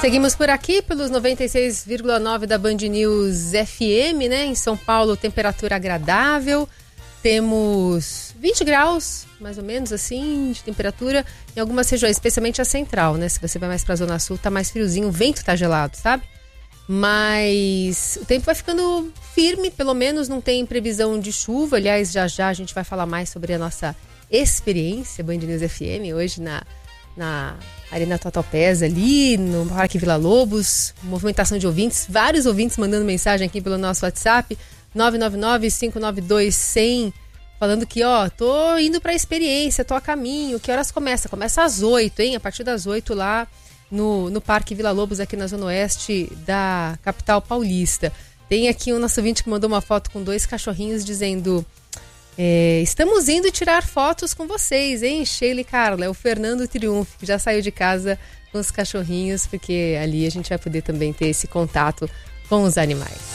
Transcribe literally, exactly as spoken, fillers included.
Seguimos por aqui pelos noventa e seis vírgula nove da Band News F M, né? Em São Paulo, temperatura agradável. Temos vinte graus, mais ou menos assim, de temperatura em algumas regiões, especialmente a central, né? Se você vai mais pra Zona Sul, tá mais friozinho, o vento tá gelado, sabe? Mas o tempo vai ficando firme, pelo menos não tem previsão de chuva. Aliás, já já a gente vai falar mais sobre a nossa experiência Band News F M hoje na, na Arena Tatuapés, ali no Parque Vila Lobos. Movimentação de ouvintes, vários ouvintes mandando mensagem aqui pelo nosso WhatsApp nove nove nove, cinco nove dois, cem, falando que, ó, tô indo pra experiência, tô a caminho. Que horas começa? Começa às oito, hein? A partir das oito lá no, no Parque Vila Lobos, aqui na Zona Oeste da capital paulista. Tem aqui um nosso ouvinte que mandou uma foto com dois cachorrinhos dizendo: é, estamos indo tirar fotos com vocês, hein, Sheila e Carla. É o Fernando Triunfo, que já saiu de casa com os cachorrinhos, porque ali a gente vai poder também ter esse contato com os animais.